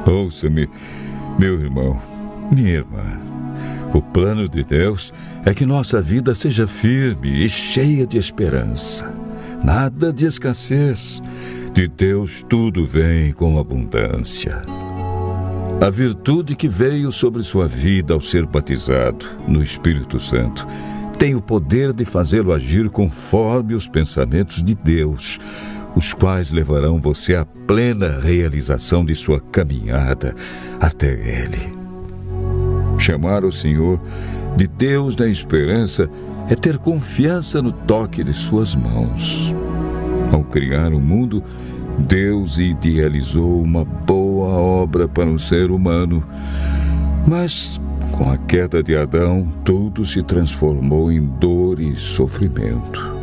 Ouça-me, meu irmão, minha irmã. O plano de Deus é que nossa vida seja firme e cheia de esperança. Nada de escassez. De Deus tudo vem com abundância. A virtude que veio sobre sua vida ao ser batizado no Espírito Santo tem o poder de fazê-lo agir conforme os pensamentos de Deus, os quais levarão você à plena realização de sua caminhada até Ele. Chamar o Senhor de Deus da esperança é ter confiança no toque de suas mãos. Ao criar o mundo, Deus idealizou uma boa obra para o ser humano, mas com a queda de Adão, tudo se transformou em dor e sofrimento.